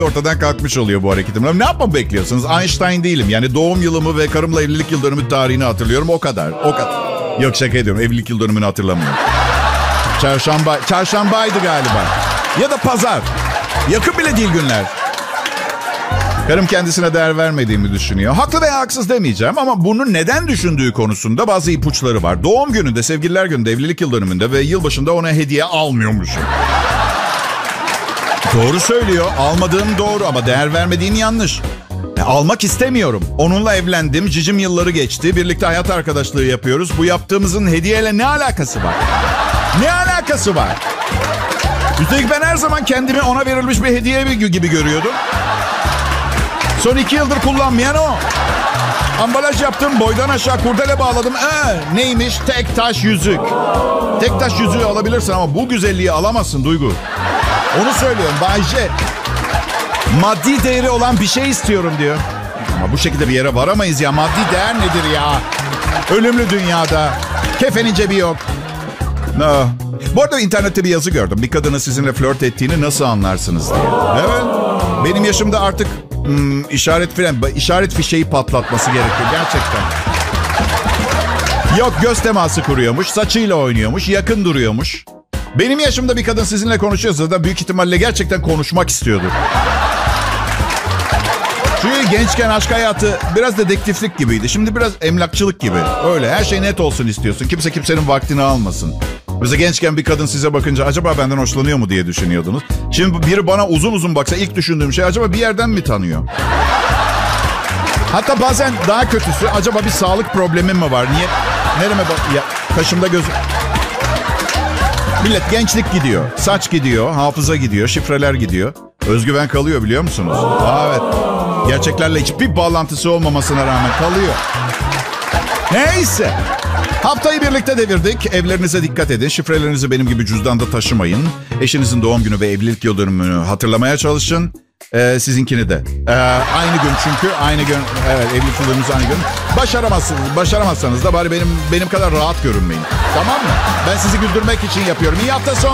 ortadan kalkmış oluyor bu hareketim. Ne yapmamı bekliyorsunuz? Einstein değilim. Yani doğum yılımı ve karımla evlilik yıl dönümü tarihini hatırlıyorum. O kadar. O kadar. Yok, şaka ediyorum. Evlilik yıl dönümünü hatırlamıyorum. Çarşambaydı galiba. Ya da pazar. Yakın bile değil günler. Karım kendisine değer vermediğimi düşünüyor. Haklı veya haksız demeyeceğim ama bunu neden düşündüğü konusunda bazı ipuçları var. Doğum gününde, sevgililer gününde, evlilik yıl dönümünde ve yılbaşında ona hediye almıyormuşum. Doğru söylüyor. Almadığım doğru ama değer vermediğin yanlış. Almak istemiyorum. Onunla evlendim. Cicim yılları geçti. Birlikte hayat arkadaşlığı yapıyoruz. Bu yaptığımızın hediyeyle ne alakası var? Ne alakası var? Üstelik ben her zaman kendimi ona verilmiş bir hediye gibi görüyordum. Son 2 yıldır kullanmayan o. Ambalaj yaptım, boydan aşağı kurdele bağladım. Neymiş? Tek taş yüzük. Tek taş yüzüğü alabilirsin ama bu güzelliği alamazsın Duygu. Onu söylüyorum Bay J. Maddi değeri olan bir şey istiyorum diyor. Ama bu şekilde bir yere varamayız ya. Maddi değer nedir ya? Ölümlü dünyada. Kefenin cebi yok. No. Bu arada internette bir yazı gördüm. Bir kadının sizinle flört ettiğini nasıl anlarsınız diye. Evet. Benim yaşımda artık işaret fişeği patlatması gerekiyor gerçekten. Yok, göz teması kuruyormuş, saçıyla oynuyormuş, yakın duruyormuş. Benim yaşımda bir kadın sizinle konuşuyorsa da büyük ihtimalle gerçekten konuşmak istiyordur. Çünkü gençken aşk hayatı biraz dedektiflik gibiydi. Şimdi biraz emlakçılık gibi. Öyle her şey net olsun istiyorsun. Kimse kimsenin vaktini almasın. Mesela gençken bir kadın size bakınca acaba benden hoşlanıyor mu diye düşünüyordunuz. Şimdi biri bana uzun uzun baksa ilk düşündüğüm şey acaba bir yerden mi tanıyor? Hatta bazen daha kötüsü acaba bir sağlık problemim mi var? Niye? Nereme bak? Ya, kaşımda gözüm... Millet gençlik gidiyor, saç gidiyor, hafıza gidiyor, şifreler gidiyor. Özgüven kalıyor biliyor musunuz? Evet. Gerçeklerle hiçbir bağlantısı olmamasına rağmen kalıyor. Neyse. Haftayı birlikte devirdik. Evlerinize dikkat edin. Şifrelerinizi benim gibi cüzdanda taşımayın. Eşinizin doğum günü ve evlilik yıl dönümünü hatırlamaya çalışın. Sizinkini de. Aynı gün çünkü. Aynı gün. Evet, evlilik yıl dönümümüz aynı gün. Başaramazsanız da bari benim kadar rahat görünmeyin. Tamam mı? Ben sizi güldürmek için yapıyorum. İyi hafta sonu.